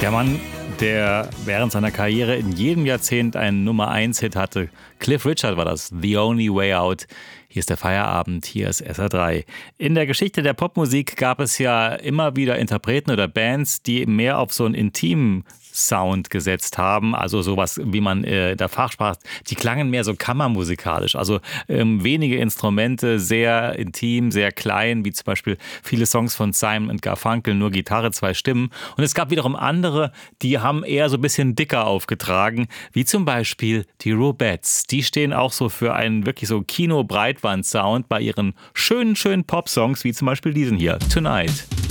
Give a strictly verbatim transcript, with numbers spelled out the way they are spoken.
Der Mann, der während seiner Karriere in jedem Jahrzehnt einen Nummer eins Hit hatte. Cliff Richard war das, The Only Way Out. Hier ist der Feierabend, hier ist S R drei. In der Geschichte der Popmusik gab es ja immer wieder Interpreten oder Bands, die mehr auf so einen intimen Sound gesetzt haben, also sowas, wie man äh, in der Fachsprache, die klangen mehr so kammermusikalisch, also ähm, wenige Instrumente, sehr intim, sehr klein, wie zum Beispiel viele Songs von Simon und Garfunkel, nur Gitarre, zwei Stimmen. Und es gab wiederum andere, die haben eher so ein bisschen dicker aufgetragen, wie zum Beispiel die Robettes. Die stehen auch so für einen wirklich so Kino-Breitband-Sound bei ihren schönen, schönen Pop-Songs, wie zum Beispiel diesen hier, Tonight.